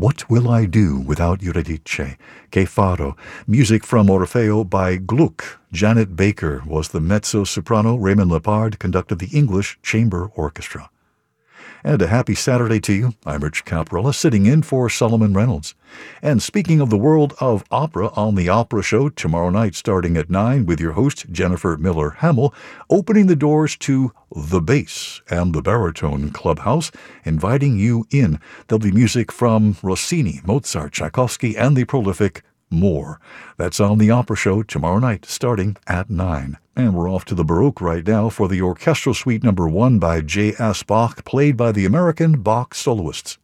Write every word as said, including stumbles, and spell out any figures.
What Will I Do Without Eurydice? Che Faro. Music from Orfeo by Gluck. Janet Baker was the mezzo-soprano. Raymond Lepard conducted the English Chamber Orchestra. And a happy Saturday to you. I'm Rich Caprella, sitting in for Solomon Reynolds. And speaking of the world of opera, on the Opera Show tomorrow night starting at nine with your host Jennifer Miller Hamill, opening the doors to the bass and the baritone clubhouse, inviting you in. There'll be music from Rossini, Mozart, Tchaikovsky, and the prolific Moore. That's on the Opera Show tomorrow night starting at nine. And we're off to the Baroque right now for the Orchestral Suite number one by J S. Bach, played by the American Bach soloists.